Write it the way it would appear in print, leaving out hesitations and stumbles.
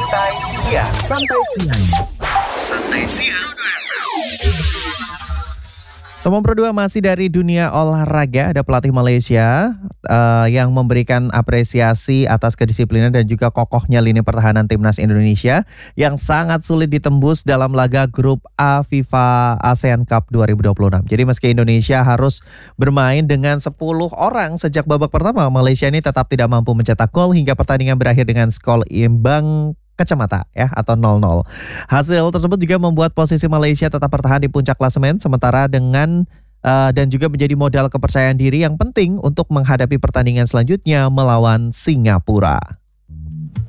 Santai Siang. Santai Siang. Santai Siang. Nomor 2 masih dari dunia olahraga, ada pelatih Malaysia yang memberikan apresiasi atas kedisiplinan dan juga kokohnya lini pertahanan timnas Indonesia yang sangat sulit ditembus dalam laga grup A FIFA ASEAN Cup 2026. Jadi meski Indonesia harus bermain dengan 10 orang sejak babak pertama, Malaysia ini tetap tidak mampu mencetak gol hingga pertandingan berakhir dengan skor imbang kacamata ya atau 0-0. Hasil tersebut juga membuat posisi Malaysia tetap bertahan di puncak klasemen sementara dengan dan juga menjadi modal kepercayaan diri yang penting untuk menghadapi pertandingan selanjutnya melawan Singapura.